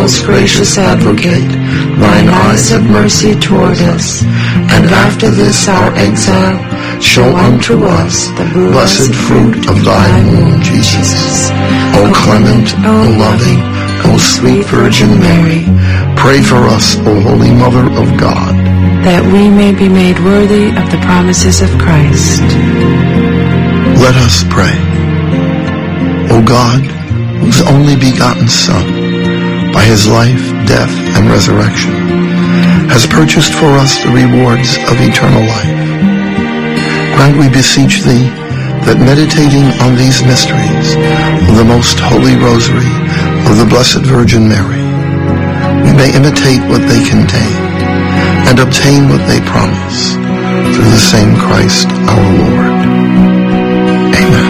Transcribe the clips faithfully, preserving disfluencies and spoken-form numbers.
most gracious Advocate, thine eyes have mercy toward us, and after this our exile, show unto us the blessed fruit of thy womb, Jesus. O clement, O loving, O sweet Virgin Mary, pray for us, O Holy Mother of God, that we may be made worthy of the promises of Christ. Let us pray. O God, whose only begotten Son, by his life, death, and resurrection, has purchased for us the rewards of eternal life, grant, we beseech thee, that meditating on these mysteries of the most holy rosary of the Blessed Virgin Mary, we may imitate what they contain and obtain what they promise, through the same Christ our Lord. Amen.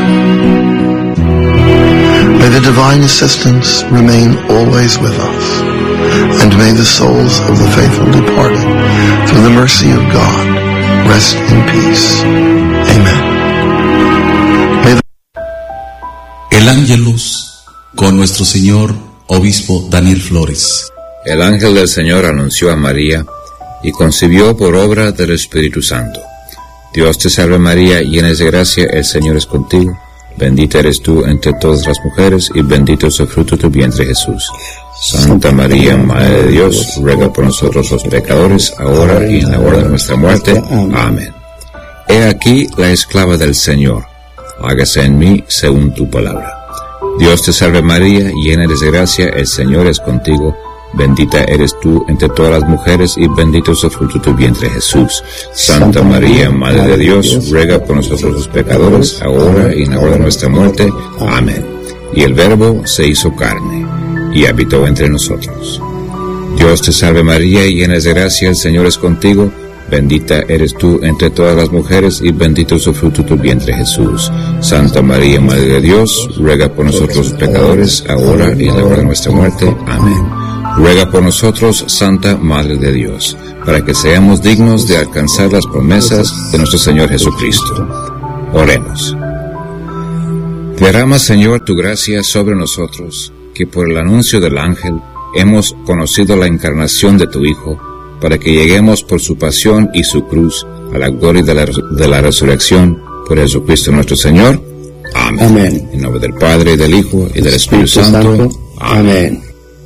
May the divine assistance remain always with us, and may the souls of the faithful departed, through the mercy of God, rest in peace. Amen. May the... El Ángelus con nuestro Señor Obispo Daniel Flores. El ángel del Señor anunció a María y concibió por obra del Espíritu Santo. Dios te salve María, llena de gracia, el Señor es contigo. Bendita eres tú entre todas las mujeres, y bendito es el fruto de tu vientre, Jesús. Santa María, Madre de Dios, ruega por nosotros los pecadores, ahora y en la hora de nuestra muerte. Amén. He aquí la esclava del Señor. Hágase en mí según tu palabra. Dios te salve María, llena eres de gracia, el Señor es contigo. Bendita eres tú entre todas las mujeres, y bendito es el fruto de tu vientre, Jesús. Santa María, Madre de Dios, ruega por nosotros los pecadores, ahora y en la hora de nuestra muerte. Amén. Y el Verbo se hizo carne, y habitó entre nosotros. Dios te salve María, llena eres de gracia, el Señor es contigo. Bendita eres tú entre todas las mujeres, y bendito es el fruto de tu vientre, Jesús. Santa María, Madre de Dios, ruega por nosotros los pecadores, ahora y en la hora de nuestra muerte. Amén. Ruega por nosotros, Santa Madre de Dios, para que seamos dignos de alcanzar las promesas de nuestro Señor Jesucristo. Oremos. Derrama, Señor, tu gracia sobre nosotros, que por el anuncio del ángel hemos conocido la encarnación de tu Hijo, para que lleguemos por su pasión y su cruz a la gloria de la, de la resurrección por Jesucristo nuestro Señor. Amén. Amén. En nombre del Padre, y del Hijo, y del Espíritu, Espíritu Santo. Santo. Amén. Amén.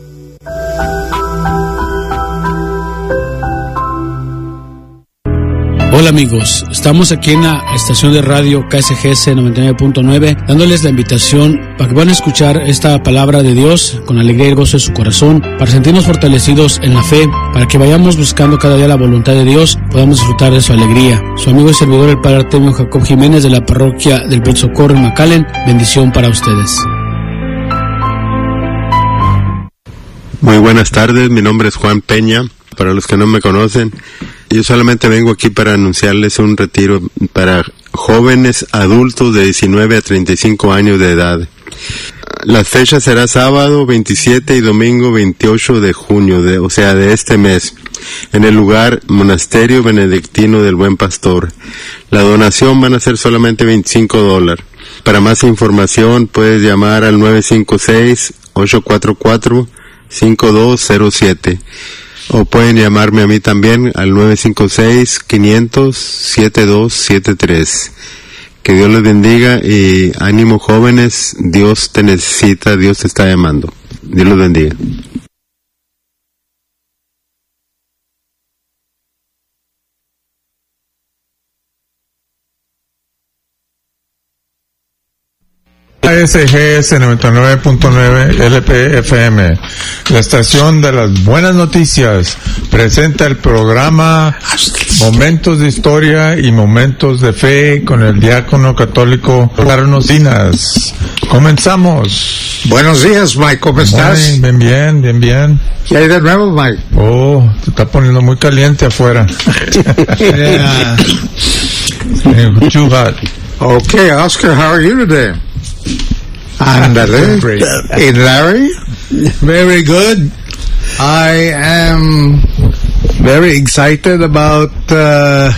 Hola amigos, estamos aquí en la estación de radio K S G S noventa y nueve punto nueve dándoles la invitación para que puedan escuchar esta palabra de Dios con alegría y gozo de su corazón, para sentirnos fortalecidos en la fe, para que vayamos buscando cada día la voluntad de Dios, podamos disfrutar de su alegría. Su amigo y servidor el Padre Artemio Jacob Jiménez de la parroquia del Buen Socorro en McAllen, bendición para ustedes. Muy buenas tardes, mi nombre es Juan Peña. Para los que no me conocen, yo solamente vengo aquí para anunciarles un retiro para jóvenes adultos de diecinueve a treinta y cinco años de edad. Las fechas será sábado veintisiete y domingo veintiocho de junio, de, o sea, de este mes, en el lugar Monasterio Benedictino del Buen Pastor. La donación van a ser solamente veinticinco dólares. Para más información puedes llamar al nueve cinco seis, ocho cuatro cuatro, cinco dos cero siete. O pueden llamarme a mí también al nueve cinco seis, quinientos, setenta y dos setenta y tres. Que Dios les bendiga y ánimo jóvenes, Dios te necesita, Dios te está llamando. Dios los bendiga. K S G S noventa y nueve punto nueve L P F M, la estación de las buenas noticias, presenta el programa Momentos de Historia y Momentos de Fe con el diácono católico Carlos Dinas. Comenzamos. Buenos días, Mike, ¿cómo estás? Bien, bien, bien, bien. ¿Qué hay de nuevo, Mike? Oh, te está poniendo muy caliente afuera. Yeah. Too hot. Okay, Oscar, how are you today? Andale. And Larry? Very good. I am very excited about uh,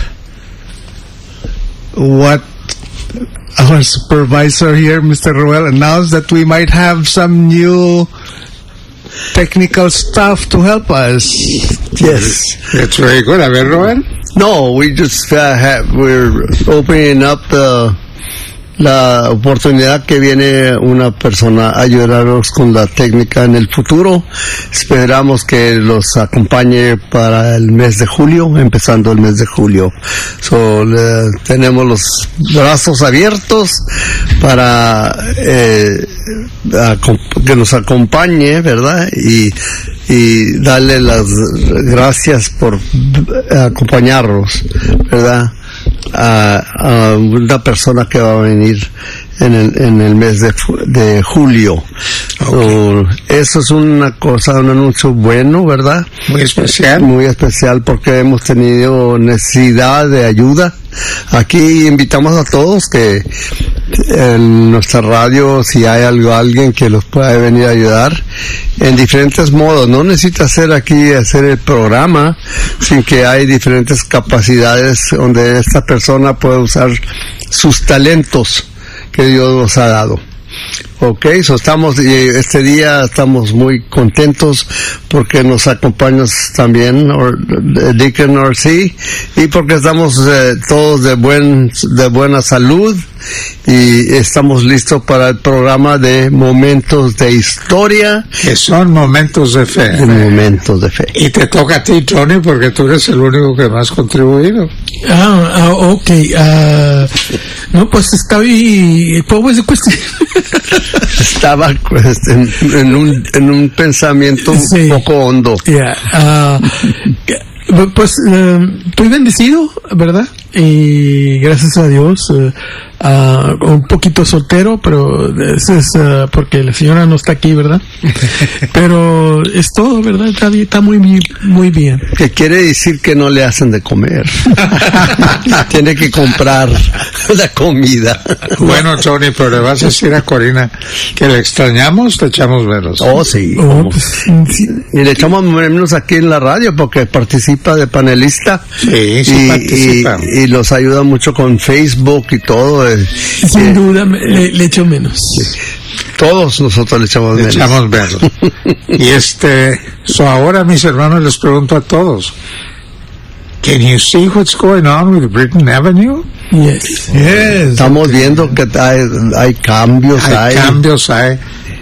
what our supervisor here, Mister Ruel, announced, that we might have some new technical staff to help us. Yes. That's very good. A ver, Robert. No, we just uh, have, we're opening up the la oportunidad que viene una persona a ayudarnos con la técnica en el futuro. Esperamos que los acompañe para el mes de julio, empezando el mes de julio. So, le, tenemos los brazos abiertos para eh, a, que nos acompañe, ¿verdad? Y, y darle las gracias por acompañarnos, ¿verdad? A, a una persona que va a venir en el, en el mes de, de julio. Okay. Uh, eso es una cosa, un anuncio bueno, ¿verdad? Muy especial. Muy especial porque hemos tenido necesidad de ayuda. Aquí invitamos a todos que en nuestra radio, si hay algo, alguien que los pueda venir a ayudar en diferentes modos. No necesita hacer aquí, hacer el programa, sin que hay diferentes capacidades donde esta persona puede usar sus talentos que Dios nos ha dado. Ok, so estamos, y este día estamos muy contentos porque nos acompaña también or, Deacon R C y porque estamos eh, todos de buen de buena salud y estamos listos para el programa de Momentos de Historia. Que son momentos de fe. De momentos de fe. Y te toca a ti, Tony, porque tú eres el único que más ha contribuido. Ah, ah ok. Uh, no, pues estaba y... ¿Cómo se cuesta? Estaba pues, en, en, un, en un pensamiento sí. un poco hondo. Yeah. Uh, pues uh, estoy bendecido, ¿verdad? Y gracias a Dios, uh, uh, un poquito soltero, pero eso es uh, porque la señora no está aquí, ¿verdad? Pero es todo, ¿verdad? Está, está muy, muy bien. Que quiere decir que no le hacen de comer. Tiene que comprar la comida. Bueno, Tony, pero le vas a decir a Corina que le extrañamos, le echamos menos. Oh, sí. Oh, pues, sí. Y le echamos menos aquí en la radio porque participa de panelista. Sí, sí y, participa. Y, y los ayuda mucho con Facebook y todo. Eh, Sin eh, duda, le, le echo menos. Sí. Todos nosotros le echamos le menos. Le echamos menos. Y este, so ahora mis hermanos les pregunto a todos. Can you see what's going on with Britain Avenue? Yes. Yes. Estamos viendo que hay, hay cambios. Hay, hay cambios, hay.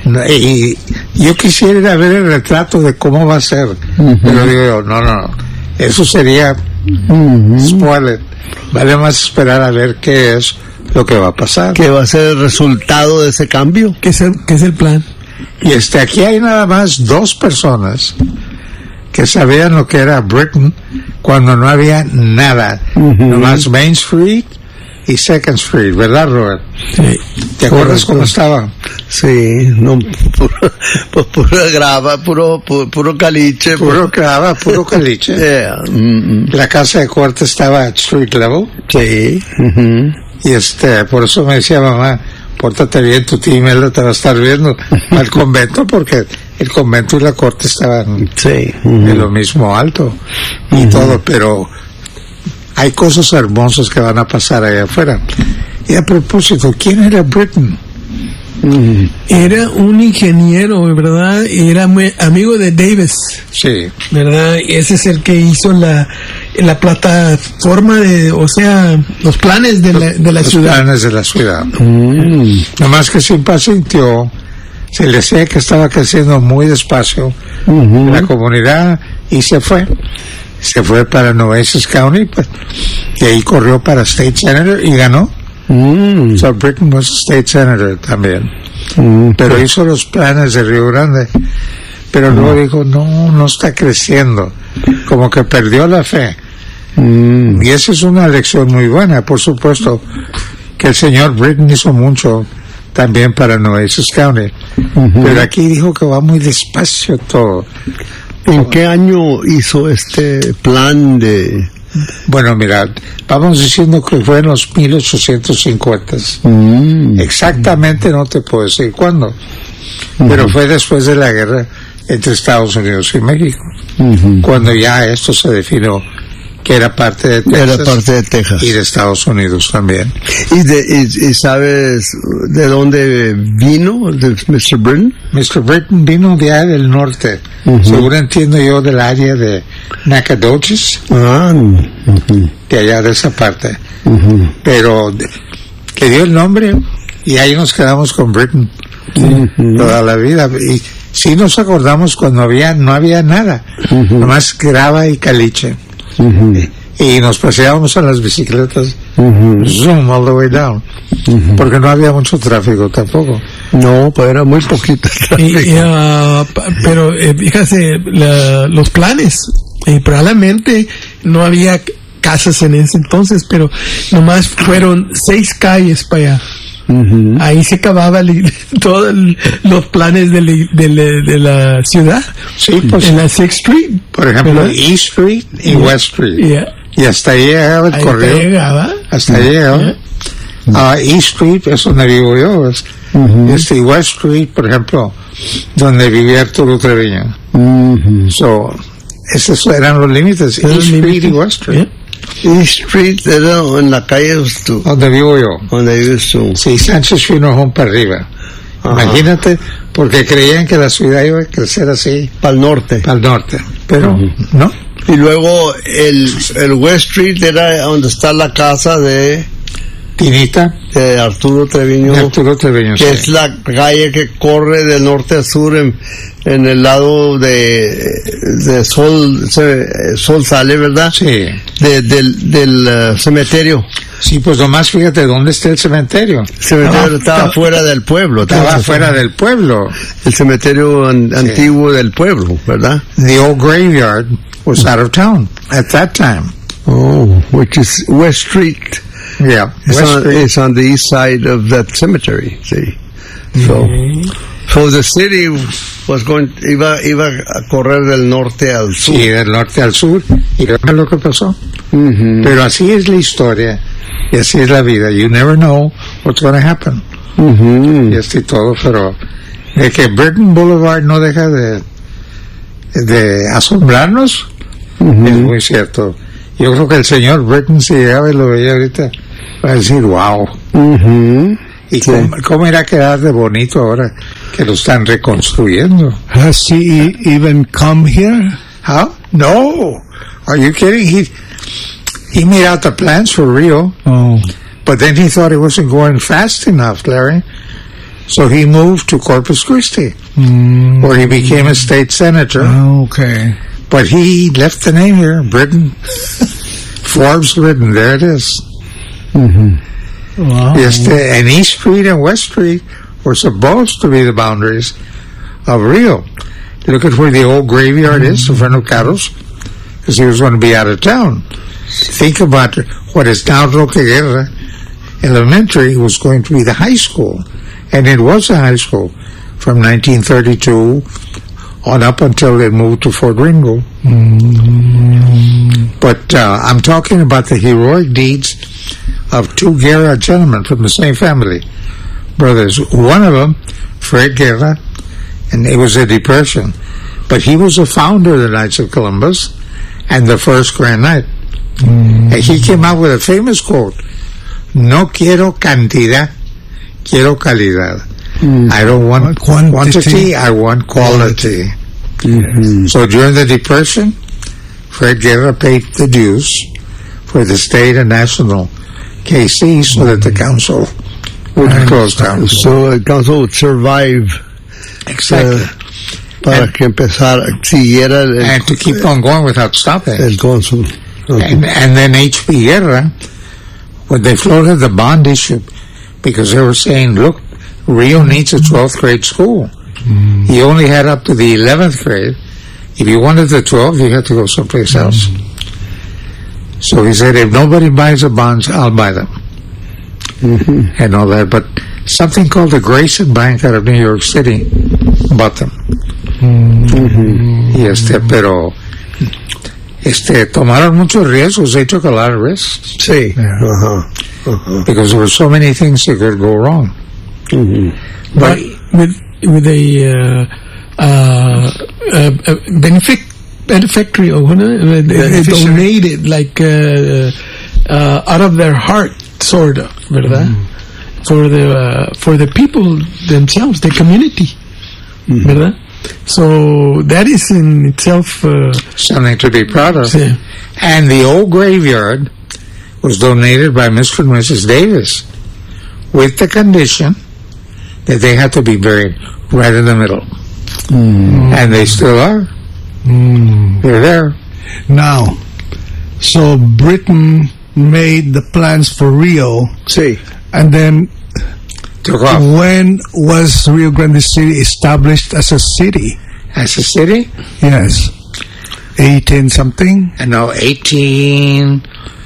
Y yo quisiera ir a ver el retrato de cómo va a ser. Uh-huh. Pero digo yo, no, no, eso sería uh-huh. spoiler. Vale más esperar a ver qué es lo que va a pasar. ¿Qué va a ser el resultado de ese cambio? ¿Qué es el, qué es el plan? Y este, aquí hay nada más dos personas que sabían lo que era Britain cuando no había nada. Uh-huh. Nomás Main Street y Second Street, ¿verdad, Robert? Sí. ¿Te acuerdas cómo estaba? Sí, no, puro, pues pura grava, puro, puro, puro caliche. Puro grava, puro caliche. Yeah. Mm-hmm. La casa de corte estaba at street level. Sí. Uh-huh. Y este, por eso me decía mamá, pórtate bien, tu tío Melo te va a estar viendo al convento, porque el convento y la corte estaban sí. uh-huh. de lo mismo alto y uh-huh. todo, pero hay cosas hermosas que van a pasar allá afuera. Y a propósito, ¿quién era Britain? Mm. Era un ingeniero, ¿verdad? Era muy amigo de Davis. Sí. ¿Verdad? Ese es el que hizo la, la plataforma de, o sea, los planes de la, de la los ciudad. Los planes de la ciudad. Mm. Nomás que se impacientó, se le decía que estaba creciendo muy despacio uh-huh. la comunidad y se fue. Se fue para Nueces County, pues, y ahí corrió para State Senator y ganó. Mm. So Britain was a State Senator también. Mm. Pero hizo los planes de Río Grande. Pero mm. luego dijo, no, no está creciendo. Como que perdió la fe. Mm. Y esa es una lección muy buena, por supuesto, que el señor Britain hizo mucho también para Nueces County. Mm-hmm. Pero aquí dijo que va muy despacio todo. ¿En qué año hizo este plan de...? Bueno, mira, vamos diciendo que fue en los mil ochocientos cincuenta. Mm. Exactamente no te puedo decir cuándo, mm-hmm. pero fue después de la guerra entre Estados Unidos y México, mm-hmm. cuando ya esto se definió que era parte de Texas. Era parte de Texas. Y de Estados Unidos también. ¿Y, de, y, y sabes de dónde vino de mister Britton? mister Britton vino de allá del norte. Uh-huh. Según entiendo yo, del área de Nacogdoches. Ah, uh-huh. De allá de esa parte. Uh-huh. Pero le dio el nombre y ahí nos quedamos con Britton uh-huh. toda la vida. Y sí nos acordamos cuando había no había nada, uh-huh. nomás grava y caliche. Uh-huh. Y, y nos paseábamos en las bicicletas, uh-huh. zoom all the way down, uh-huh. porque no había mucho tráfico tampoco. No, pues era muy poquito tráfico. Y, y, uh, pero eh, fíjate, la, los planes, y probablemente no había casas en ese entonces, pero nomás fueron seis calles para allá. Uh-huh. Ahí se acababa todos los planes de, li, de, la, de la ciudad. Sí, pues en la Sixth Street, por ejemplo, ¿verdad? East Street y yeah. West Street. Yeah. Y hasta ahí llegaba el ahí correo. Llegaba. Hasta ahí llegaba. Yeah. Uh, East Street es donde vivo yo. Es, uh-huh. este, West Street, por ejemplo, donde vivía Arturo Treviño. Uh-huh. So, esos eran los límites. East Street límite? Y West Street. Yeah. East Street era en la calle tú. Donde vivo yo. Donde vives tú. Sí, Sánchez Funeral Home para arriba. Ajá. Imagínate, porque creían que la ciudad iba a crecer así. Para el norte. Para el norte. Pero, uh-huh. ¿no? Y luego el, el West Street era donde está la casa de... Tinita. De Arturo Treviño. De Arturo Treviño, que sí. es la calle que corre de norte a sur en, en el lado de, de Sol, se, Sol sale, ¿verdad? Sí. De, del, del uh, cementerio. Sí, pues nomás fíjate dónde está el cementerio. El cementerio ah, estaba está, fuera del pueblo. Estaba fuera del pueblo. El cementerio an, sí. antiguo del pueblo, ¿verdad? The old graveyard was out of town at that time. Oh, which is West Street. Yeah, it's West on, Street. It's on the east side of that cemetery. See, so mm-hmm. so the city was going iba iba a correr del norte al sur. Sí, del norte al sur. Y es lo que pasó. Mm-hmm. Pero así es la historia y así es la vida. You never know what's going to happen. Mm-hmm. Y así todo, pero de que Britton Boulevard no deja de de asombrarnos, mm-hmm. es muy cierto. Yo creo que el señor Britton, si llegaba y lo veía ahorita, va a decir, wow. Uh-huh. ¿Y sí. cómo, cómo irá a quedar de bonito ahora que lo están reconstruyendo? Has he even come here? How? No. Are you kidding? He, he made out the plans for Rio. Oh. But then he thought it wasn't going fast enough, Larry. So he moved to Corpus Christi, mm. where he became a state senator. Oh, okay. But he left the name here, Britton. Forbes Britton, there it is. Mm-hmm. Wow. Yes, the, and East Street and West Street were supposed to be the boundaries of Rio. Look at where the old graveyard mm-hmm. is in front of Carlos, because he was going to be out of town. Think about what is now Roque Guerra Elementary was going to be the high school, and it was a high school from nineteen thirty-two on up until they moved to Fort Ringo. Mm-hmm. But uh, I'm talking about the heroic deeds of two Guerra gentlemen from the same family, brothers. One of them, Fred Guerra, and it was a depression, but he was a founder of the Knights of Columbus and the first Grand Knight. Mm-hmm. And he came out with a famous quote, "No quiero cantidad, quiero calidad." Mm. I don't want quantity, quantity I want quality. Mm-hmm. So during the Depression, Fred Guerra paid the dues for the state and national K C so that the council wouldn't close down. So the council would survive. Exactly. Uh, para and, que empezara, siguiera el, and to keep on going without stopping. El consul. Okay. And, and then H P Guerra, when they floated the bond issue, because they were saying, look, Rio needs a twelfth grade school. Mm. He only had up to the eleventh grade. If you wanted the twelfth, you had to go someplace else. Mm. So he said, if nobody buys the bonds, I'll buy them. Mm-hmm. And all that. But something called the Grayson Bank out of New York City bought them. Mm-hmm. Y este, pero este, tomaron muchos riesgos. They took a lot of risks. Sí. Yeah. Uh-huh. Uh-huh. Because there were so many things that could go wrong. Mm-hmm. But with with a uh, uh, uh, benefit benefactory or uh, they, they donated like uh, uh, out of their heart, sort of, ¿verdad? Mm. For the uh, for the people themselves, the community, mm. ¿verdad? So that is in itself uh, something to be proud of. Yeah. And the old graveyard was donated by Mister and Missus Davis, with the condition that they had to be buried right in the middle. Mm. And they still are. Mm. They're there. Now, so Britain made the plans for Rio. Sí. And then took off. When was Rio Grande City established as a city? As a city? Yes. eighteen something? No, eighteen...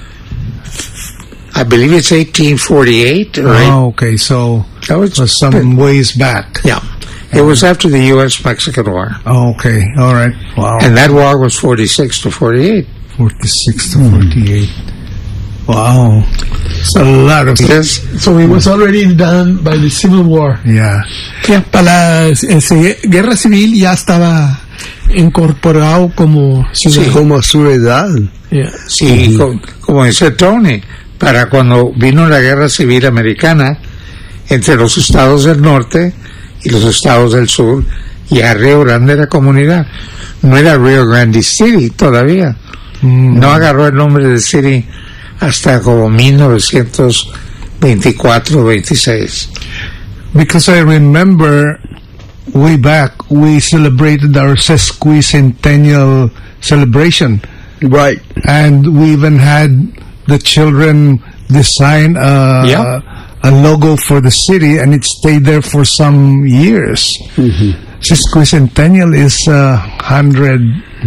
I believe it's eighteen forty-eight, right? Oh, okay. So that was, was some ways back. Yeah. It was after the U S Mexican War. Oh, okay. All right. Wow. And that war was forty-six to forty-eight. forty-six to forty-eight. Wow. It's a lot of... Yes. So it was already done by the Civil War. Yeah. Yeah. Para la eh, Guerra Civil ya estaba incorporado como ciudad. Sí, como ciudad. Yeah. Sí, uh-huh. como, como dice Tony, para cuando vino la Guerra Civil Americana entre los estados del norte y los estados del sur, ya Río Grande era comunidad. No era Rio Grande City todavía. Mm. No agarró el nombre de city hasta como mil novecientos veinticuatro veintiséis. Because I remember way back we celebrated our sesquicentennial celebration. Right. And we even had the children design a, yeah. a logo for the city, and it stayed there for some years. Mm-hmm. Sesquicentennial is uh, one hundred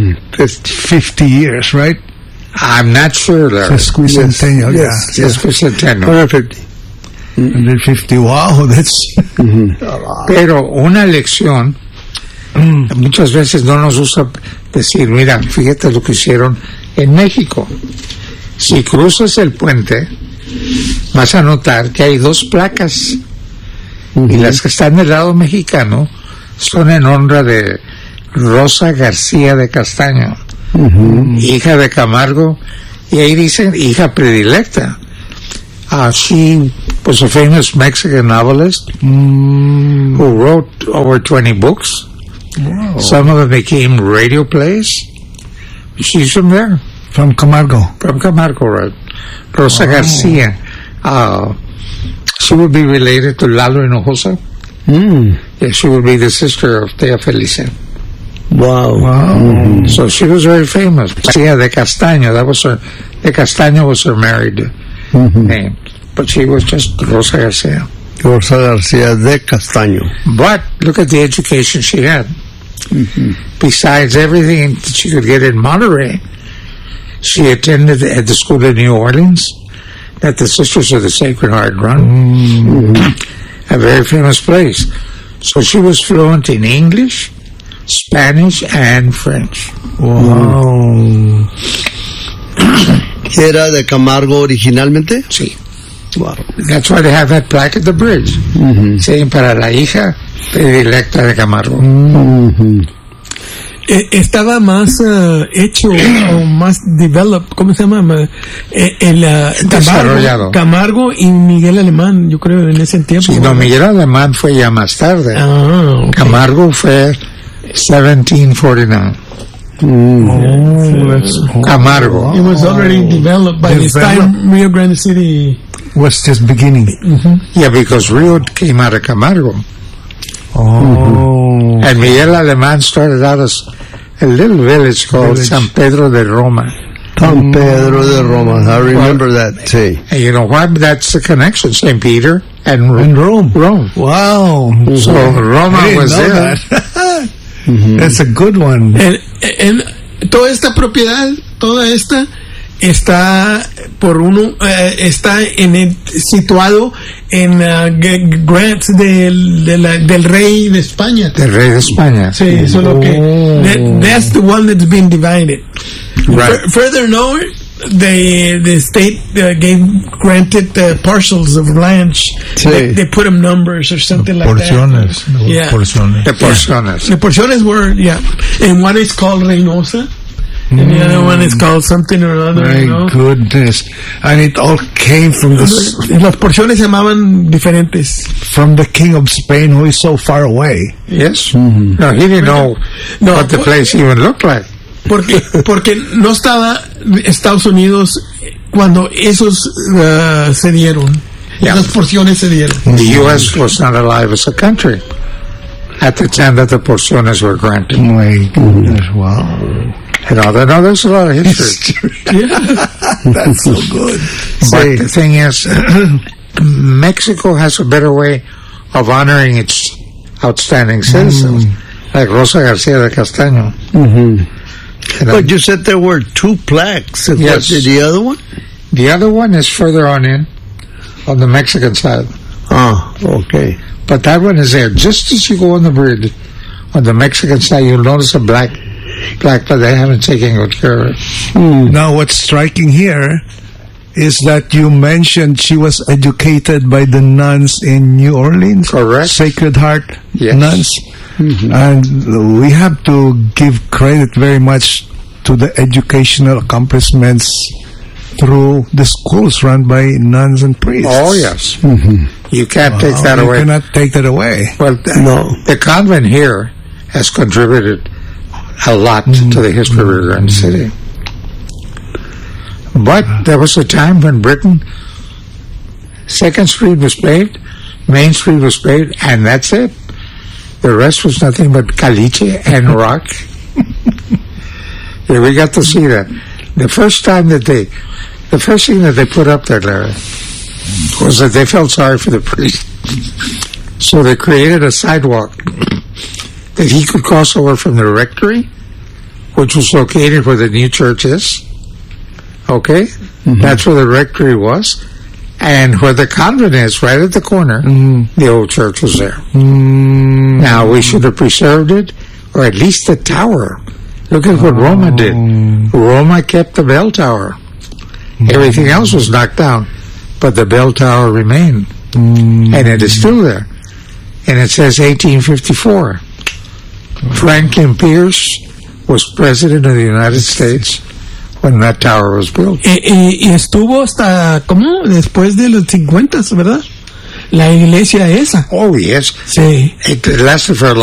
fifty years, right? I'm not sure, Larry. Sesquicentennial, yes, yeah. Yes, sesquicentennial. one hundred fifty. one hundred fifty, wow, that's... Mm-hmm. Pero una lección, mm. muchas veces no nos gusta decir, mira, fíjate lo que hicieron en México. Si cruzas el puente, vas a notar que hay dos placas. Mm-hmm. Y las que están del lado mexicano son en honra de Rosa García de Castaño, mm-hmm. hija de Camargo, y ahí dicen hija predilecta. Uh, she was a famous Mexican novelist mm. who wrote over twenty books. Wow. Some of them became radio plays. She's from there. From Camargo. From Camargo, right. Rosa wow. Garcia. Uh, she would be related to Lalo Hinojosa. Mm. Yeah, she would be the sister of Tea Felicia. Wow. Wow. Mm-hmm. So she was very famous. Garcia de Castaño, that was her, de Castaño was her married mm-hmm. name. But she was just Rosa Garcia. Rosa Garcia de Castaño. But look at the education she had. Mm-hmm. Besides everything that she could get in Monterey, she attended at the school in New Orleans that the Sisters of the Sacred Heart run. Mm-hmm. A very famous place. So she was fluent in English, Spanish, and French. Wow. ¿Era de Camargo originalmente? Sí. Wow. That's why they have that plaque at the bridge. Mm-hmm. Saying para la hija predilecta de Camargo. Mm-hmm. Eh, estaba más uh, hecho o más developed, ¿cómo se llama? Eh, el uh, Camargo, Camargo y Miguel Alemán, yo creo, en ese tiempo. Sí, no, Miguel Alemán fue ya más tarde. Ah, okay. Camargo fue seventeen forty-nine. Mm. Oh, Camargo. It was already developed by this time. Rio Grande City was just beginning. Mm-hmm. Yeah, because Rio came out of Camargo. Oh. Mm-hmm. And Miguel Alemán started out as a little village called village. San Pedro de Roma. San Pedro de Roma. I remember well, that, sí. And you know what? That's the connection. Saint Peter and, and Rome. Rome. Wow. Mm-hmm. So Roma was there. That. Mm-hmm. That's a good one. And, and toda esta propiedad, toda esta está por uno eh, está en el, situado en uh, g- grants del de la, del rey de España. Del rey de España. Sí, eso es lo que. That, that's the one that's been divided. Right. F- further north, the the state uh, gave granted uh, parcels of land. Sí. They, they put them numbers or something like porciones, that. Yeah. Porciones. The porciones. The porciones were yeah, and one is called Reynosa. And the other one is called something or other. My you know? goodness. And it all came from the Las porciones se llamaban diferentes. from the king of Spain, who is so far away. Yes. No, he didn't know No, what the place even looked like. Porque, porque no estaba Estados Unidos cuando esos uh, se dieron. Yeah. Esas porciones se dieron. The U S was not alive as a country at the time that the porciones were granted. My goodness, wow. You know, there- no, there's a lot of history. That's so good. But the thing is, Mexico has a better way of honoring its outstanding citizens, like Rosa Garcia de Castaño. You know, But you said there were two plaques. And Yes. what did the other one? the other one is further on in, on the Mexican side. Ah, okay. But that one is there. Just as you go on the bridge, on the Mexican side, you'll notice a black plaque, but they haven't taken good care of it. Now, what's striking here is that you mentioned she was educated by the nuns in New Orleans. Correct. Sacred Heart Yes. nuns. And we have to give credit very much to the educational accomplishments through the schools run by nuns and priests. Oh, yes. You can't take Wow, that you away. cannot take that away. Well, th- the convent here has contributed a lot to the history of Rio Grande City. But there was a time when Britain, Second Street was paved, Main Street was paved, and that's it. The rest was nothing but caliche and rock. Yeah, we got to see that. The first time that they, the first thing that they put up there, Larry, was that they felt sorry for the priest. So they created a sidewalk that he could cross over from the rectory, which was located where the new church is. Okay? That's where the rectory was. And where the convent is, right at the corner, the old church was there. Now, we should have preserved it, or at least the tower. Look at what Roma did. Roma kept the bell tower. Everything else was knocked down, but the bell tower remained. And it is still there. And it says eighteen fifty-four. Franklin Pierce was president of the United States when that tower was built. Y, y- y estuvo hasta, ¿cómo? Después de los cincuenta, ¿verdad? La iglesia esa. Oh, yes. Sí. It lasted for a